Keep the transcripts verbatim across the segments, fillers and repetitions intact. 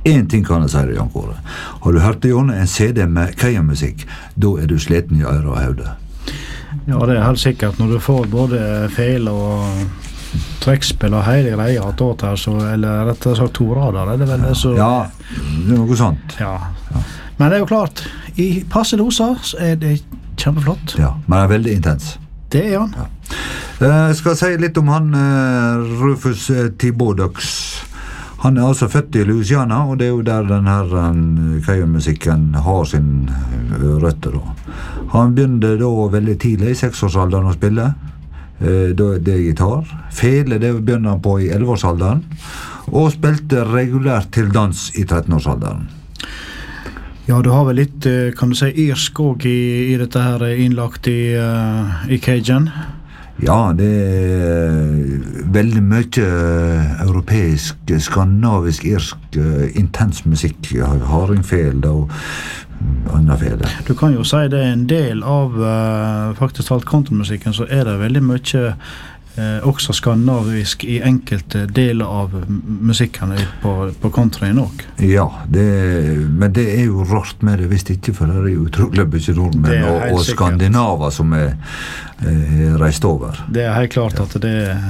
En ting kan jeg si det, Jan Kåre. Har du hørt gjennom en C D med Keia-musikk, da er du sliten i øret og hodet. Ja, det er helt sikkert. Når du får både feil og trekkspill og hele greia at åt her, så, eller rett og slett to rader, er det vel det så... Ja, det er noe sånt. Ja. Ja. Men det er jo klart, i passe doser så er det kjempeflott. Ja, men det er veldig intens. Det er han. Ja. Jeg skal si litt om han Rufus Thibaudux. Han er altså født i Louisiana, og det er jo der den her Keia-musikken har sin røtter da. Han begynte da veldig tidlig, i seksårsalderen å spille. Det er gitar. Fele, det begynte han på i elleveårsalderen, og spilte regulært til dans i trettenårsalderen. Ja, du har vel litt, kan du si, irsk også i, i dette her innlagt i, uh, i Cajun? Ja, det er veldig mye europeisk, skandinavisk, irsk, intens musikk, hardingfele og andre fele. Du kan jo si det er en del av uh, faktisk alt countrymusikken, så er det veldig mye uh, også skandinavisk i enkelte deler av musikken på, på countryen også. Ja, det, men det er jo rart med det, hvis ikke, for det er jo utrolig mye nordmenn og, og skandinaver som er uh, reist over. Det er helt klart at det er...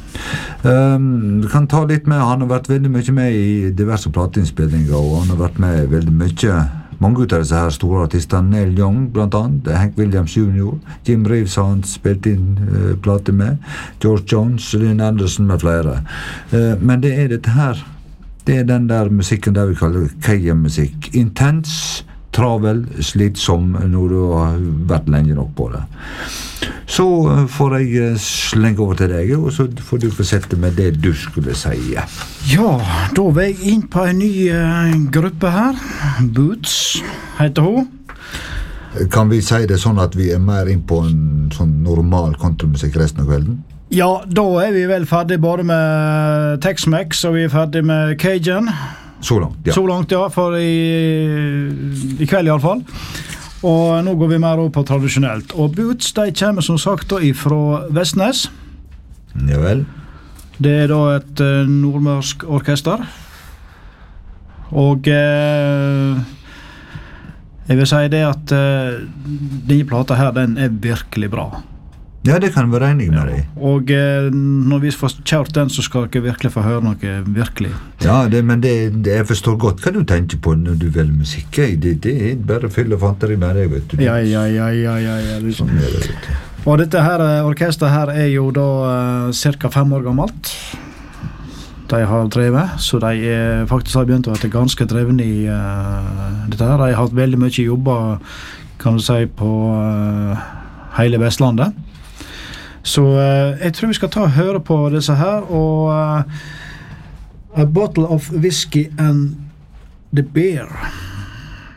Um, du kan ta litt med, han har vært veldig mye med i diverse plateinnspillinger, og han har vært med veldig mye. Mange ut av disse her store artistene, Neil Young blant annet, Hank Williams junior, Jim Reeves har han spilt inn uh, plate med, George Jones, Lynn Anderson med flere. Uh, men det er dette her, det er den der musikken der vi kaller Keia-musikk. Intens, travel, slitsom når du har vært lenge nok på det. Så uh, får jeg slenge over til deg, og så får du forsette med det du skulle si. Ja, da var jeg inn på en ny uh, gruppe her. Boots heter hun. Kan vi si det sånn at vi er mer inn på en sånn normal countrymusikk resten av kvelden? Ja, da er vi vel ferdig både med Tex-Mex, og vi er ferdig med Cajun. Så langt, ja. Så langt, ja, for i, i kveld i alle fall. Og nå går vi mer over på tradisjonelt. Og Boots, de kommer som sagt da fra Vestnes. Ja vel. Det er da et uh, nordmørsk orkester. Og uh, jeg vil si det at uh, denne plata her, den er virkelig bra. Ja, det kan være enig med deg. Og uh, når vi får kjørt den, så skal dere virkelig få høre noe virkelig. Ja, det, men det, det, jeg forstår godt hva du tenker på når du velger musikk. Det, det er bare fyll og fanteri med deg, vet du. Ja, ja, ja, ja, ja, ja. Sånn er det, vet du. Og dette her orkestret her er jo da uh, cirka fem år gammelt. De har drevet, så de er, faktisk har begynt å være ganske drevne i uh, dette her. De har hatt veldig mye jobber, kan du si, på uh, hele Vestlandet. Så uh, jeg tror vi skal ta og høre på disse her, og uh, A Bottle of Whiskey and the Beer.